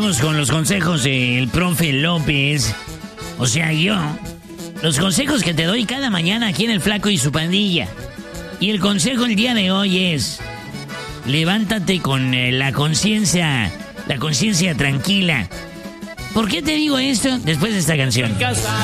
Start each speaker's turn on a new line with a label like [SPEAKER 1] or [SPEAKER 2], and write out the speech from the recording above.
[SPEAKER 1] vamos con los consejos del profe López. O sea, yo. Los consejos que te doy cada mañana aquí en El Flaco y su Pandilla. Y el consejo el día de hoy es: levántate con la conciencia tranquila. ¿Por qué te digo esto? Después de esta canción.